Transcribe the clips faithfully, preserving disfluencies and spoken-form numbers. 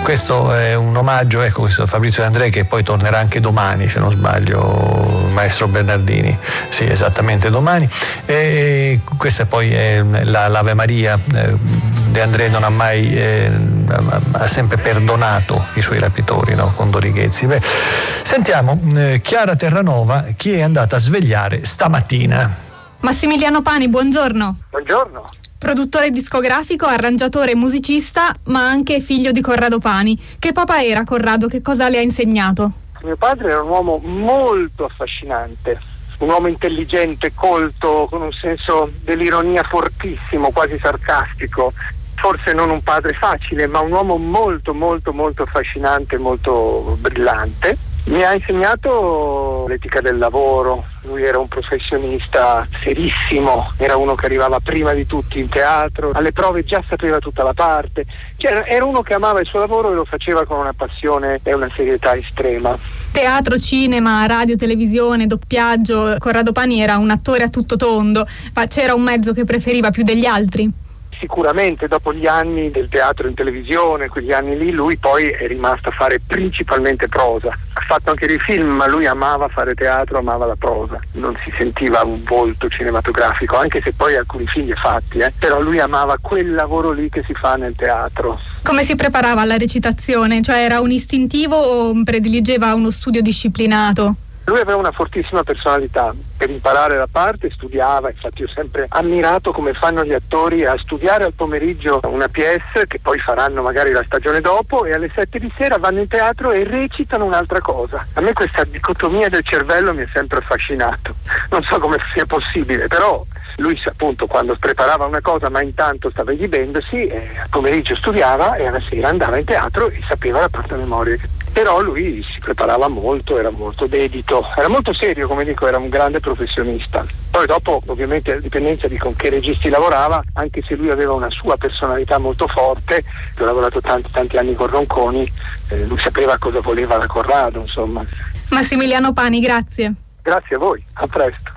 questo è un omaggio, ecco, questo Fabrizio De André, che poi tornerà anche domani, se non sbaglio, il maestro Bernardini, sì, esattamente domani. E questa poi è la, l'Ave Maria. De André non ha mai, eh, ha sempre perdonato i suoi rapitori, no? Con Dorighezzi. Beh, sentiamo eh, Chiara Terranova, chi è andata a svegliare stamattina. Massimiliano Pani, buongiorno. Buongiorno. Produttore discografico, arrangiatore e musicista, ma anche figlio di Corrado Pani. Che papà era Corrado? Che cosa le ha insegnato? Mio padre era un uomo molto affascinante, un uomo intelligente, colto, con un senso dell'ironia fortissimo, quasi sarcastico. Forse non un padre facile, ma un uomo molto molto molto affascinante, molto brillante. Mi ha insegnato l'etica del lavoro. Lui era un professionista serissimo, era uno che arrivava prima di tutti in teatro, alle prove già sapeva tutta la parte, cioè era uno che amava il suo lavoro e lo faceva con una passione e una serietà estrema. Teatro, cinema, radio, televisione, doppiaggio. Corrado Pani era un attore a tutto tondo, ma c'era un mezzo che preferiva più degli altri? Sicuramente dopo gli anni del teatro in televisione, quegli anni lì, lui poi è rimasto a fare principalmente prosa. Ha fatto anche dei film, ma lui amava fare teatro, amava la prosa. Non si sentiva un volto cinematografico, anche se poi alcuni film li ha fatti, eh. Però lui amava quel lavoro lì che si fa nel teatro. Come si preparava alla recitazione? Cioè era un istintivo o prediligeva uno studio disciplinato? Lui aveva una fortissima personalità, per imparare la parte studiava, infatti ho sempre ammirato come fanno gli attori a studiare al pomeriggio una pièce che poi faranno magari la stagione dopo e alle sette di sera vanno in teatro e recitano un'altra cosa. A me questa dicotomia del cervello mi ha sempre affascinato, non so come sia possibile, però lui appunto quando preparava una cosa ma intanto stava esibendosi, eh, al pomeriggio studiava e alla sera andava in teatro e sapeva la parte a memoria. Però lui si preparava molto, era molto dedito, era molto serio, come dico, era un grande professionista. Poi dopo ovviamente a dipendenza di con che registi lavorava, anche se lui aveva una sua personalità molto forte, ho lavorato tanti tanti anni con Ronconi, eh, lui sapeva cosa voleva da Corrado, insomma. Massimiliano Pani, grazie. Grazie a voi, a presto.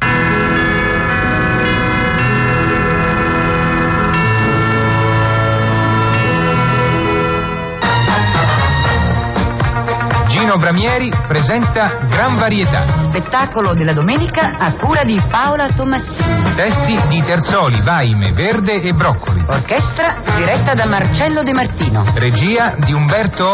Gino Bramieri presenta Gran Varietà. Spettacolo della domenica a cura di Paola Tomassini. Testi di Terzoli, Vaime, Verde e Broccoli. Orchestra diretta da Marcello De Martino. Regia di Umberto